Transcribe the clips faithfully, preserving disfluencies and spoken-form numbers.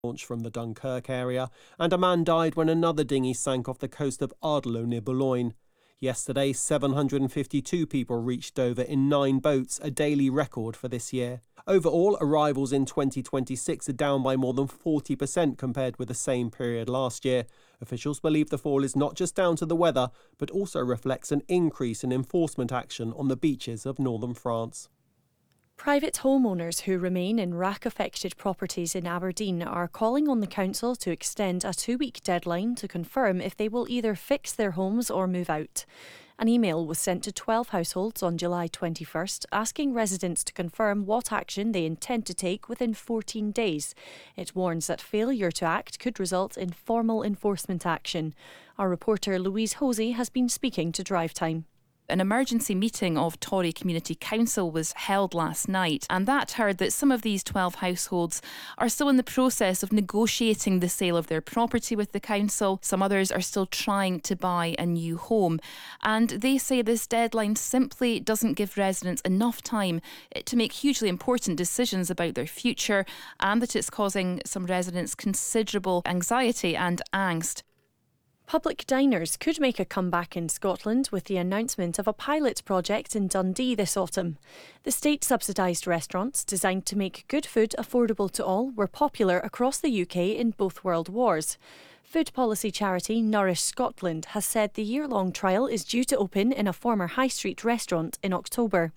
launched from the Dunkirk area, and a man died when another dinghy sank off the coast of Ardlow near Boulogne. Yesterday, seven hundred fifty-two people reached Dover in nine boats, a daily record for this year. Overall, arrivals in twenty twenty-six are down by more than forty percent compared with the same period last year. Officials believe the fall is not just down to the weather, but also reflects an increase in enforcement action on the beaches of northern France. Private homeowners who remain in R A C-affected properties in Aberdeen are calling on the council to extend a two-week deadline to confirm if they will either fix their homes or move out. An email was sent to twelve households on July twenty-first asking residents to confirm what action they intend to take within fourteen days. It warns that failure to act could result in formal enforcement action. Our reporter Louise Hosey has been speaking to Drive Time. An emergency meeting of Torry Community Council was held last night, and that heard that some of these twelve households are still in the process of negotiating the sale of their property with the council. Some others are still trying to buy a new home, and they say this deadline simply doesn't give residents enough time to make hugely important decisions about their future, and that it's causing some residents considerable anxiety and angst. Public diners could make a comeback in Scotland with the announcement of a pilot project in Dundee this autumn. The state-subsidised restaurants, designed to make good food affordable to all, were popular across the U K in both world wars. Food policy charity Nourish Scotland has said the year-long trial is due to open in a former high street restaurant in October.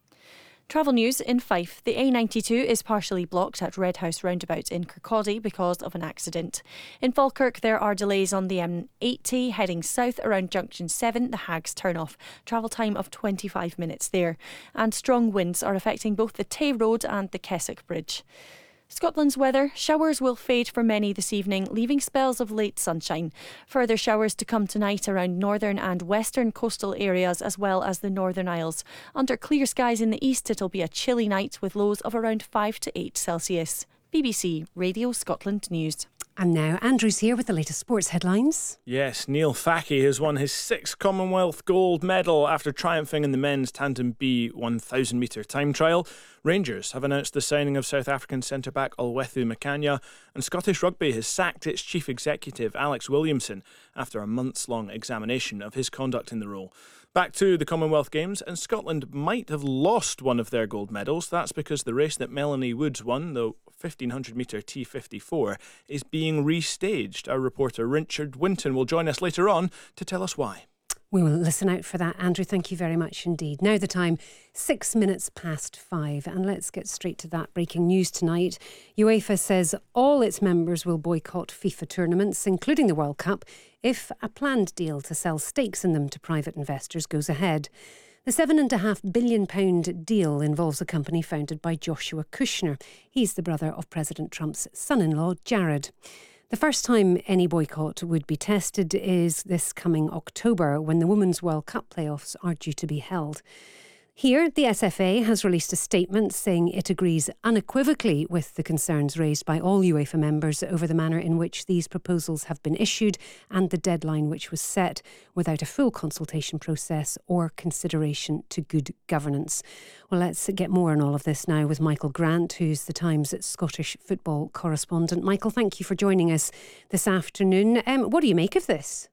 Travel news in Fife. The A ninety-two is partially blocked at Red House roundabout in Kirkcaldy because of an accident. In Falkirk, there are delays on the M eighty heading south around Junction seven, the Hags turn-off. Travel time of twenty-five minutes there. And strong winds are affecting both the Tay Road and the Keswick Bridge. Scotland's weather. Showers will fade for many this evening, leaving spells of late sunshine. Further showers to come tonight around northern and western coastal areas as well as the Northern Isles. Under clear skies in the east, it'll be a chilly night with lows of around five to eight Celsius. B B C Radio Scotland News. And now Andrew's here with the latest sports headlines. Yes, Neil Fackie has won his sixth Commonwealth gold medal after triumphing in the men's Tandem B one thousand metre time trial. Rangers have announced the signing of South African centre-back Olwethu Makanya, and Scottish Rugby has sacked its chief executive Alex Williamson after a months-long examination of his conduct in the role. Back to the Commonwealth Games, and Scotland might have lost one of their gold medals. That's because the race that Melanie Woods won, the fifteen hundred metre T fifty-four, is being restaged. Our reporter Richard Winton will join us later on to tell us why. We will listen out for that, Andrew. Thank you very much indeed. Now the time, six minutes past five. And let's get straight to that breaking news tonight. UEFA says all its members will boycott FIFA tournaments, including the World Cup, if a planned deal to sell stakes in them to private investors goes ahead. The seven point five billion pounds deal involves a company founded by Joshua Kushner. He's the brother of President Trump's son-in-law, Jared. The first time any boycott would be tested is this coming October, when the Women's World Cup playoffs are due to be held. Here, the S F A has released a statement saying it agrees unequivocally with the concerns raised by all UEFA members over the manner in which these proposals have been issued and the deadline which was set, without a full consultation process or consideration to good governance. Well, let's get more on all of this now with Michael Grant, who's the Times Scottish football correspondent. Michael, thank you for joining us this afternoon. Um, what do you make of this?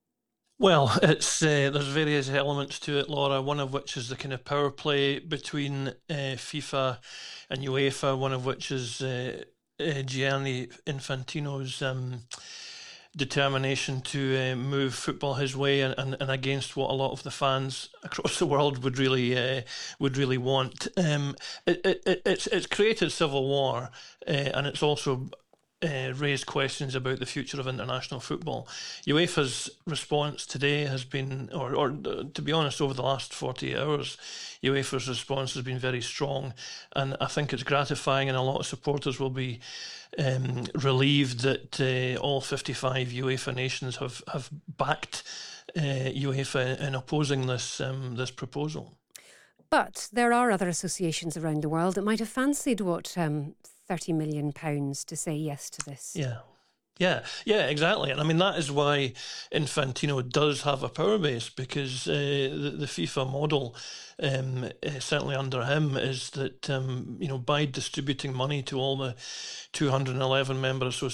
Well, it's uh, there's various elements to it, Laura, one of which is the kind of power play between uh, FIFA and UEFA, one of which is uh, uh, Gianni Infantino's um, determination to uh, move football his way and, and, and against what a lot of the fans across the world would really uh, would really want. Um, it, it, it's, it's created civil war, uh, and it's also Uh, raised questions about the future of international football. UEFA's response today has been, or, or uh, to be honest, over the last forty-eight hours, UEFA's response has been very strong, and I think it's gratifying, and a lot of supporters will be um, relieved that uh, all fifty-five UEFA nations have, have backed uh, UEFA in opposing this um, this proposal. But there are other associations around the world that might have fancied what um, thirty million pounds to say yes to this. Yeah. Yeah, yeah, exactly. And I mean, that is why Infantino does have a power base, because uh, the, the FIFA model, um, uh, certainly under him, is that, um, you know, by distributing money to all the two hundred eleven member associations,